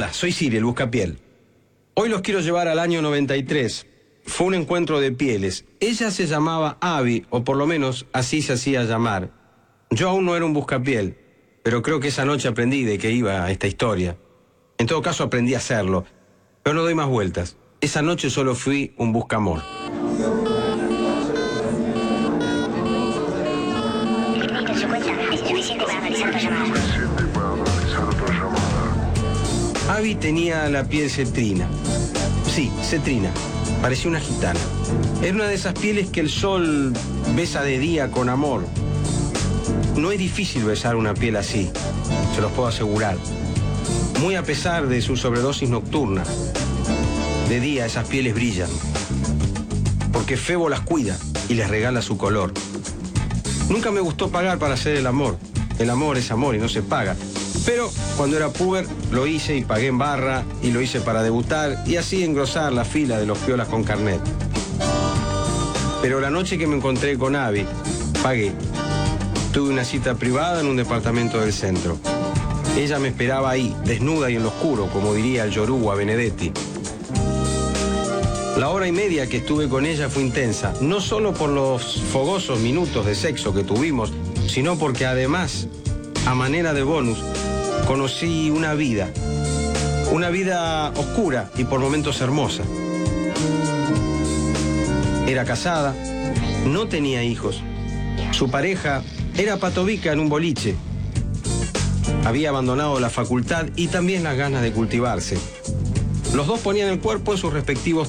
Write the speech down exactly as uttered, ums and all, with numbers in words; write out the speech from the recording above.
Hola, soy Siri, el Buscapiel. Hoy los quiero llevar al año noventa y tres. Fue un encuentro de pieles. Ella se llamaba Abby, o por lo menos así se hacía llamar. Yo aún no era un buscapiel, pero creo que esa noche aprendí de qué iba esta historia. En todo caso aprendí a hacerlo, pero no doy más vueltas. Esa noche solo fui un buscamor. Abby tenía la piel cetrina. Sí, cetrina. Parecía una gitana. Era una de esas pieles que el sol besa de día con amor. No es difícil besar una piel así, se los puedo asegurar. Muy a pesar de su sobredosis nocturna. De día esas pieles brillan, porque Febo las cuida y les regala su color. Nunca me gustó pagar para hacer el amor. El amor es amor y no se paga. Pero cuando era puber lo hice y pagué en barra, y lo hice para debutar y así engrosar la fila de los piolas con carnet. Pero la noche que me encontré con Abby, pagué. Tuve una cita privada en un departamento del centro. Ella me esperaba ahí, desnuda y en lo oscuro, como diría el Yoruba Benedetti. La hora y media que estuve con ella fue intensa, no solo por los fogosos minutos de sexo que tuvimos, sino porque además, a manera de bonus, conocí una vida. Una vida oscura y por momentos hermosa. Era casada, no tenía hijos. Su pareja era patovica en un boliche. Había abandonado la facultad y también las ganas de cultivarse. Los dos ponían el cuerpo en sus respectivos